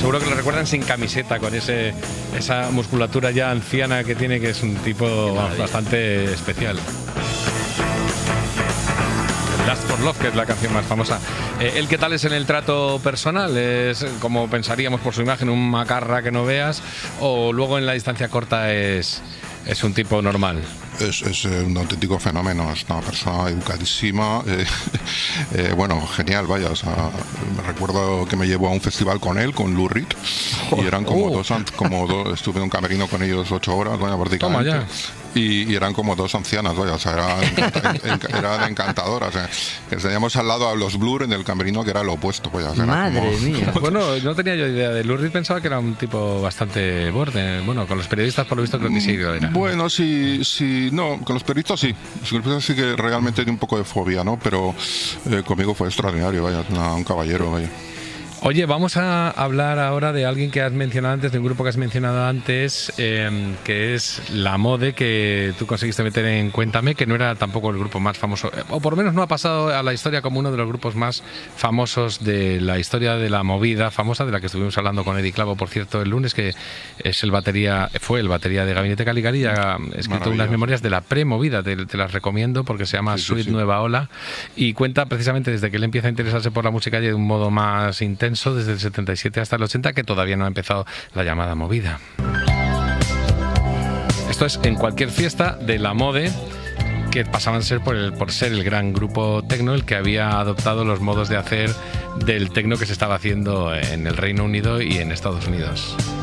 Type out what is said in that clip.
seguro que lo recuerdan sin camiseta, con esa musculatura ya anciana que tiene, que es un tipo bastante especial. Last for Love, que es la canción más famosa. ¿El qué tal es en el trato personal? ¿Es como pensaríamos por su imagen, un macarra que no veas? ¿O luego en la distancia corta es un tipo normal? Es un auténtico fenómeno, es una persona educadísima, bueno, genial, vaya, o sea, me recuerdo que me llevó a un festival con él, con Lou Reed, y eran como dos, estuve en un camerino con ellos 8 horas, vaya, prácticamente, y eran como dos ancianas, vaya, o sea, eran encantadoras, que teníamos al lado a los Blur en el camerino, que era lo opuesto, vaya. Madre mía. Bueno, no tenía yo idea de Lou Reed, pensaba que era un tipo bastante borde, bueno, con los periodistas por lo visto creo que sí lo era. Bueno, sí, no, con los periodistas sí. Con los periodistas sí que realmente tiene un poco de fobia, ¿no? Pero conmigo fue extraordinario, vaya, un caballero, vaya. Oye, vamos a hablar ahora de alguien que has mencionado antes, de un grupo que has mencionado antes, que es La Mode, que tú conseguiste meter en Cuéntame, que no era tampoco el grupo más famoso, o por lo menos no ha pasado a la historia como uno de los grupos más famosos de la historia de la movida famosa, de la que estuvimos hablando con Eddie Clavo, por cierto, el lunes, que es fue el batería de Gabinete Caligari, y ha escrito unas memorias de la pre-movida, te las recomiendo porque se llama Sweet Nueva Ola, y cuenta precisamente desde que él empieza a interesarse por la música de un modo más intenso, desde el 77 hasta el 80, que todavía no ha empezado la llamada movida. Esto es en cualquier fiesta de La Mode, que pasaban a ser por ser el gran grupo tecno el que había adoptado los modos de hacer del tecno que se estaba haciendo en el Reino Unido y en Estados Unidos.